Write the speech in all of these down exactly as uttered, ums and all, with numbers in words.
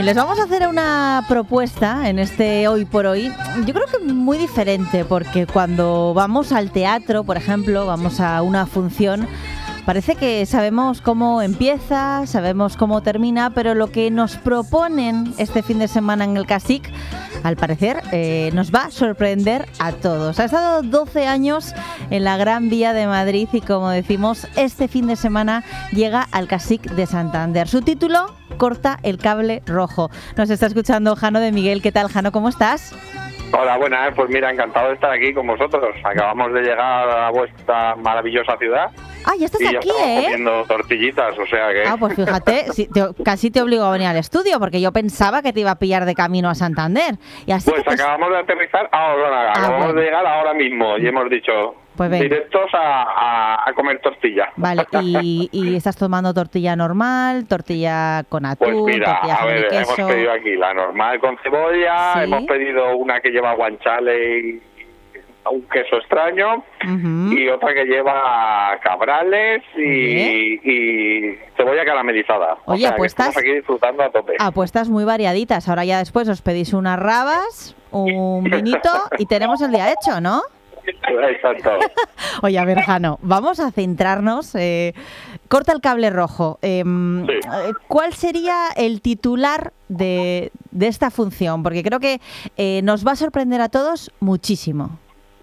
les vamos a hacer una propuesta en este Hoy por Hoy, yo creo que muy diferente, porque cuando vamos al teatro, por ejemplo, vamos a una función, parece que sabemos cómo empieza, sabemos cómo termina, pero lo que nos proponen este fin de semana en el CSIC, al parecer, eh, nos va a sorprender a todos. Ha estado doce años en la Gran Vía de Madrid y, como decimos, este fin de semana llega al CSIC de Santander. Su título, Corta el cable rojo. Nos está escuchando Jano de Miguel. ¿Qué tal, Jano? ¿Cómo estás? Hola, buenas. Pues mira, encantado de estar aquí con vosotros. Acabamos de llegar a vuestra maravillosa ciudad. Ah, ya estás y aquí, ya ¿eh? comiendo tortillitas, o sea que... Ah, pues fíjate, si te, casi te obligo a venir al estudio, porque yo pensaba que te iba a pillar de camino a Santander. Y así pues que te... acabamos de aterrizar ahora, ah, acabamos bueno. de llegar ahora mismo y hemos dicho... Pues ven. Directos a, a, a comer tortilla. Vale, y, y estás tomando tortilla normal, tortilla con atún, Pues mira, tortilla a jamón ver, y queso. hemos pedido aquí la normal con cebolla, ¿Sí? hemos pedido una que lleva guanciale y un queso extraño, Uh-huh. y otra que lleva cabrales y, y cebolla caramelizada. Oye, o sea, pues que estamos estás- aquí disfrutando a tope. Apuestas muy variaditas. Ahora ya después os pedís unas rabas, un vinito y tenemos el día hecho, ¿no? Exacto. Oye, a ver, Jano, vamos a centrarnos. Eh, corta el cable rojo. Eh, Sí. eh, ¿Cuál sería el titular de, de esta función? Porque creo que eh, nos va a sorprender a todos muchísimo.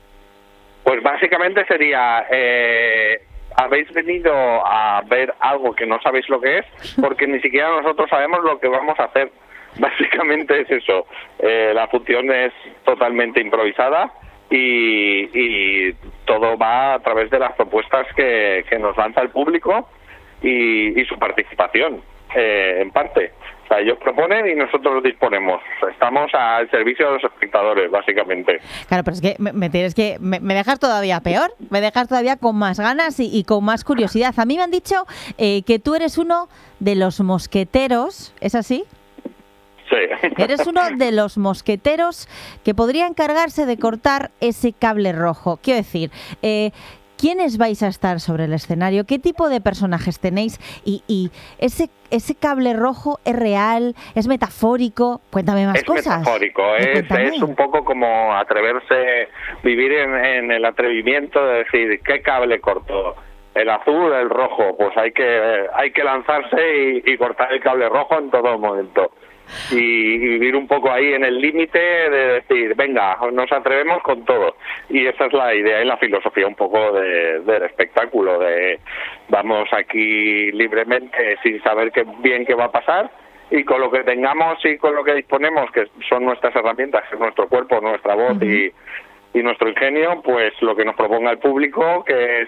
Pues básicamente sería, eh, habéis venido a ver algo que no sabéis lo que es, porque ni siquiera nosotros sabemos lo que vamos a hacer. Básicamente es eso. Eh, la función es totalmente improvisada y, y todo va a través de las propuestas que, que nos lanza el público y, y su participación, eh, en parte. O sea, ellos proponen y nosotros disponemos. Estamos al servicio de los espectadores, básicamente. Claro, pero es que me, me tienes que me, me dejas todavía peor, me dejas todavía con más ganas y, y con más curiosidad. A mí me han dicho eh, que tú eres uno de los mosqueteros, ¿es así? Sí. Eres uno de los mosqueteros que podría encargarse de cortar ese cable rojo. Quiero decir, eh, ¿quiénes vais a estar sobre el escenario? ¿Qué tipo de personajes tenéis? Y, y ese ese cable rojo es real, es metafórico. Cuéntame más Es cosas. metafórico, Eh, es, cuéntame. es un poco como atreverse, vivir en, en el atrevimiento de decir, ¿qué cable corto? El azul, el rojo, pues hay que hay que lanzarse y, y cortar el cable rojo en todo momento. Y, y vivir un poco ahí en el límite de decir, venga, nos atrevemos con todo. Y esa es la idea y la filosofía un poco de, del espectáculo, de vamos aquí libremente sin saber qué, bien qué va a pasar, y con lo que tengamos y con lo que disponemos, que son nuestras herramientas, que es nuestro cuerpo, nuestra voz Uh-huh. y, y nuestro ingenio, pues lo que nos proponga el público, que es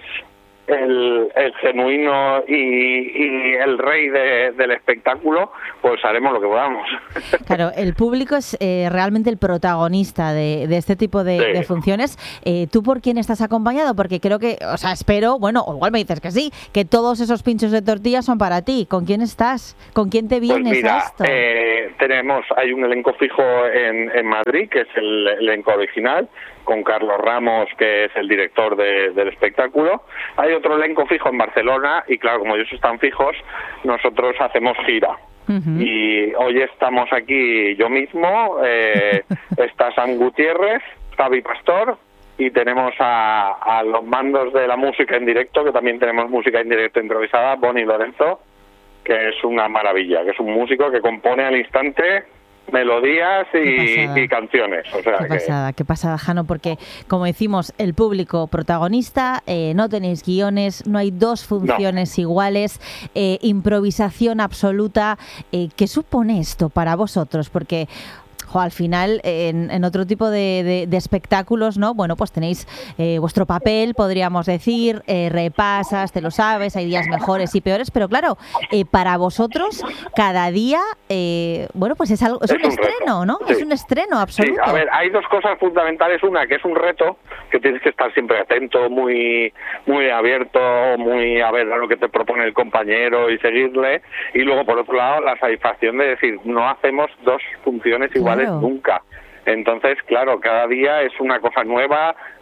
el, el genuino y, y el rey de, del espectáculo, pues haremos lo que podamos. Claro, el público es eh, realmente el protagonista de, de este tipo de, Sí. de funciones. Eh, ¿Tú por quién estás acompañado? Porque creo que, o sea, espero, bueno, o igual me dices que sí, que todos esos pinchos de tortilla son para ti. ¿Con quién estás? ¿Con quién te Pues vienes mira, a esto? eh, tenemos, hay un elenco fijo en, en Madrid, que es el elenco original, con Carlos Ramos, que es el director de, del espectáculo. Hay otro elenco fijo en Barcelona y claro, como ellos están fijos, nosotros hacemos gira. Ujú. Y hoy estamos aquí yo mismo, eh, está Sam Gutiérrez, Javi Pastor, y tenemos a, a los mandos de la música en directo, que también tenemos música en directo improvisada, Bonnie Lorenzo, que es una maravilla, que es un músico que compone al instante melodías Qué y, pasada. y canciones. O sea Qué que, pasada, qué pasada, Jano, porque como decimos, el público protagonista, eh, no tenéis guiones, no hay dos funciones iguales, eh, improvisación absoluta. Eh, ¿Qué supone esto para vosotros? Porque jo, al final, en, en otro tipo de, de- de espectáculos, ¿no? Bueno, pues tenéis eh, vuestro papel, podríamos decir, eh, repasas, te lo sabes, hay días mejores y peores, pero claro, eh, para vosotros, cada día, eh, bueno, pues es algo, es, Es un un reto, estreno, ¿no? sí. Es un estreno Sí, absoluto. a ver, hay dos cosas fundamentales. Una, que es un reto, que tienes que estar siempre atento, muy muy abierto, muy a ver a lo que te propone el compañero y seguirle. Y luego, por otro lado, la satisfacción de decir, no hacemos dos funciones iguales Claro. nunca. Entonces, claro, cada día es una cosa nueva,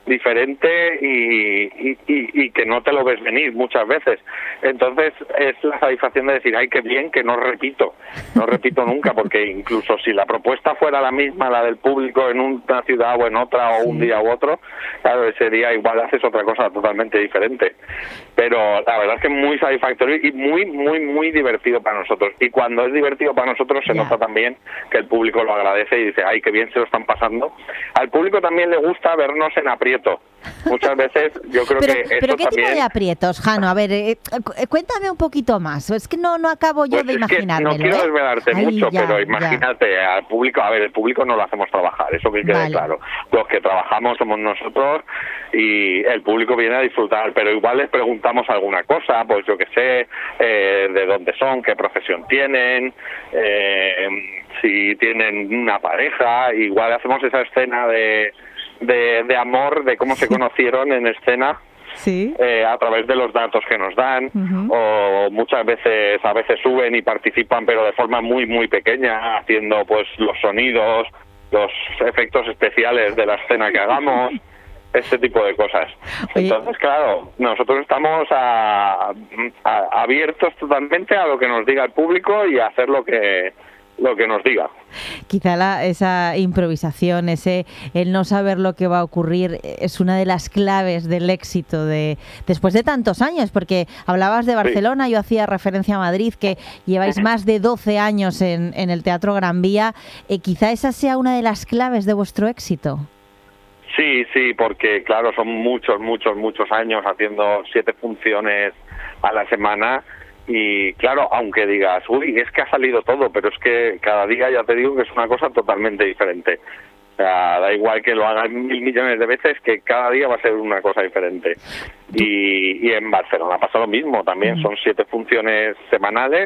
diferente y, y, y, y que no te lo ves venir muchas veces. Entonces es la satisfacción de decir, ay, qué bien, que no repito, no repito nunca, porque incluso si la propuesta fuera la misma, la del público en una ciudad o en otra, o un día u otro, claro, ese día igual haces otra cosa totalmente diferente. Pero la verdad es que es muy satisfactorio y muy, muy, muy divertido para nosotros. Y cuando es divertido para nosotros se yeah. nota también que el público lo agradece y dice, ay, qué bien se lo están pasando. Al público también le gusta vernos en aprieto. Muchas veces yo creo pero, que eso ¿Pero qué también... tipo de aprietos, Jano? A ver, eh, cuéntame un poquito más. Es que no no acabo yo pues de es imaginármelo. Que no quiero ¿eh? desvelarte Ay, mucho, ya, pero imagínate ya. al público, a ver, el público no lo hacemos trabajar, eso que quede vale. claro. Los que trabajamos somos nosotros y el público viene a disfrutar, pero igual les preguntamos alguna cosa, pues yo qué sé, eh, de dónde son, qué profesión tienen, eh, si tienen una pareja, igual hacemos esa escena de... De, de amor, de cómo se conocieron en escena, sí. eh, a través de los datos que nos dan, uh-huh. o muchas veces, a veces suben y participan, pero de forma muy, muy pequeña, haciendo pues los sonidos, los efectos especiales de la escena que hagamos, este tipo de cosas. Oye. Entonces, claro, nosotros estamos a, a, abiertos totalmente a lo que nos diga el público y a hacer lo que lo que nos diga. Quizá la, esa improvisación, ese el no saber lo que va a ocurrir es una de las claves del éxito de después de tantos años, porque hablabas de Barcelona, sí. Yo hacía referencia a Madrid, que lleváis más de doce años en, en el Teatro Gran Vía, eh, quizá esa sea una de las claves de vuestro éxito. Sí, sí, porque claro, son muchos, muchos, muchos años haciendo siete funciones a la semana. Y claro, aunque digas, uy, es que ha salido todo, pero es que cada día ya te digo que es una cosa totalmente diferente. O sea, da igual que lo hagan mil millones de veces, que cada día va a ser una cosa diferente. Y, y en Barcelona pasa lo mismo también, son siete funciones semanales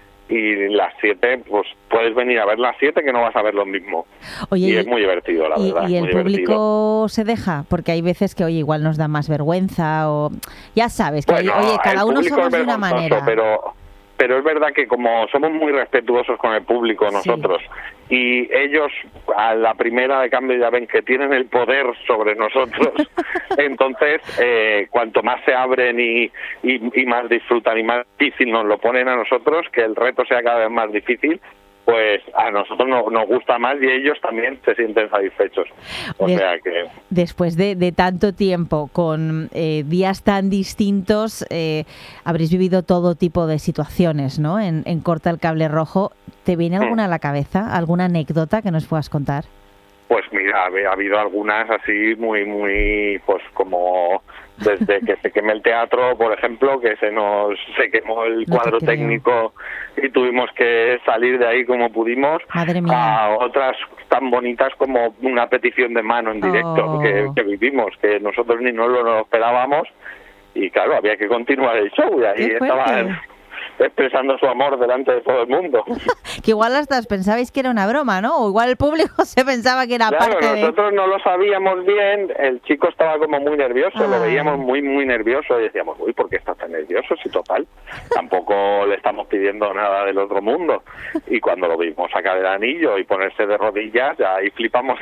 y las siete, pues puedes venir a ver las siete que no vas a ver lo mismo. Oye, y es muy divertido, la y, verdad. ¿Y el muy público divertido. se deja? Porque hay veces que, oye, igual nos da más vergüenza o... Ya sabes, que bueno, hay, oye, cada uno somos de una manera. Pero, pero es verdad que como somos muy respetuosos con el público nosotros, sí. y ellos a la primera de cambio ya ven que tienen el poder sobre nosotros, entonces eh, cuanto más se abren y, y, y más disfrutan y más difícil nos lo ponen a nosotros, que el reto sea cada vez más difícil, pues a nosotros no, nos gusta más y ellos también se sienten satisfechos. O de, sea que... Después de, de tanto tiempo, con eh, días tan distintos, eh, habréis vivido todo tipo de situaciones, ¿no? En, en Corta el Cable Rojo. ¿Te viene alguna hmm. a la cabeza? ¿Alguna anécdota que nos puedas contar? Pues mira, ha habido algunas así muy, muy, pues como... Desde que se quemó el teatro, por ejemplo, que se nos se quemó el no cuadro técnico y tuvimos que salir de ahí como pudimos, Madre mía. A otras tan bonitas como una petición de mano en directo oh. que, que vivimos, que nosotros ni nos lo esperábamos y claro, había que continuar el show y ahí estaban expresando su amor delante de todo el mundo. Que igual hasta pensabais que era una broma, ¿no? O igual el público se pensaba que era claro, parte de... nosotros no lo sabíamos bien, el chico estaba como muy nervioso, Ay. Lo veíamos muy, muy nervioso y decíamos, uy, ¿por qué está tan nervioso? Si total, tampoco le estamos pidiendo nada del otro mundo. Y cuando lo vimos sacar el anillo y ponerse de rodillas, ya ahí flipamos.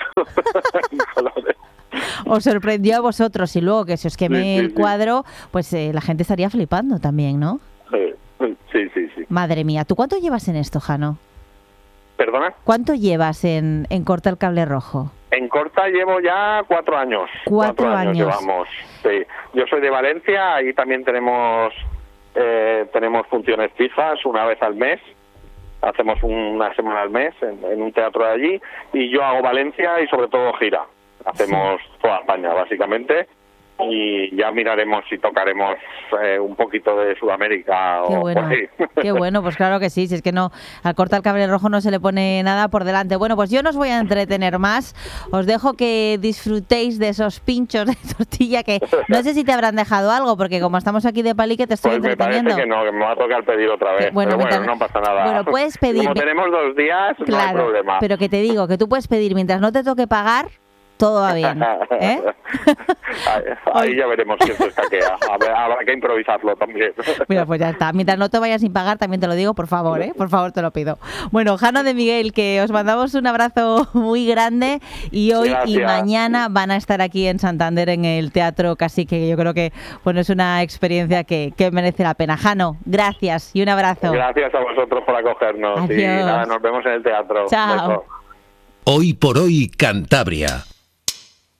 Os sorprendió a vosotros y luego que se os queme sí, sí, el cuadro, pues eh, la gente estaría flipando también, ¿no? Sí. Sí, sí, sí. Madre mía, ¿tú cuánto llevas en esto, Jano? ¿Perdona? ¿Cuánto llevas en, en Corta el Cable Rojo? En Corta llevo ya cuatro años. Cuatro, cuatro años. años llevamos. Sí. Yo soy de Valencia, ahí también tenemos eh, tenemos funciones fijas una vez al mes. Hacemos una semana al mes en, en un teatro de allí. Y yo hago Valencia y sobre todo gira. Hacemos sí. toda España, básicamente. Y ya miraremos si tocaremos eh, un poquito de Sudamérica qué o bueno, por ahí. Qué bueno, pues claro que sí, si es que no, al Corta el Cable Rojo no se le pone nada por delante. Bueno, pues yo no os voy a entretener más, os dejo que disfrutéis de esos pinchos de tortilla que no sé si te habrán dejado algo, porque como estamos aquí de palique te estoy pues entreteniendo. Me parece que no, que me va a tocar pedir otra vez, que, bueno, pero bueno, no pasa nada. Bueno, puedes pedir. Como tenemos dos días, claro, no hay problema. Pero que te digo, que tú puedes pedir mientras no te toque pagar, todo va bien, ¿eh? ahí, ahí ya veremos quién se escaquea. Habrá, habrá que improvisarlo también. Mira, pues ya está. Mientras no te vayas sin pagar, también te lo digo, por favor, ¿eh? Por favor, te lo pido. Bueno, Jano de Miguel, que os mandamos un abrazo muy grande y hoy Gracias. y mañana van a estar aquí en Santander en el Teatro Cacique, que yo creo que bueno, es una experiencia que, que merece la pena. Jano, gracias y un abrazo. Gracias a vosotros por acogernos. Adiós. Y nada, nos vemos en el teatro. Chao. Hoy por hoy, Cantabria.